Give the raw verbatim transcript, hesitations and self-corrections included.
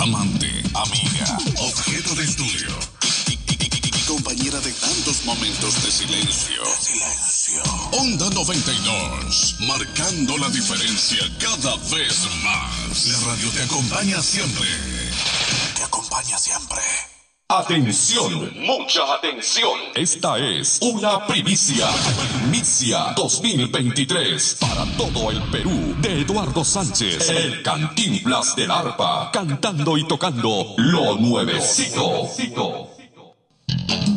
amante, amiga, objeto de estudio y, y- y- y compañera de tantos momentos de silencio. De silencio. Onda noventa y dos, marcando la diferencia cada vez más. La radio te acompaña siempre. Te acompaña siempre. Atención, mucha atención. Esta es una primicia. Primicia dos mil veintitrés para todo el Perú de Eduardo Sánchez, el Cantinflas del arpa, cantando y tocando lo nuevecito.